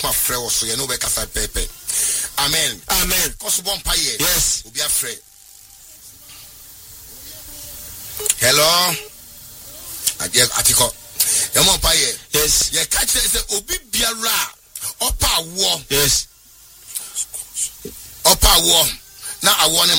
kwa frɛ wo so ye no be kasa pepe. Amen. Amen. Koso bon paye. Yes. Obi afrɛ. Hello. Atiko. Yamo paye. Yes. Ye catch say obi biara opa wo. Yes. Opa wo na awo ne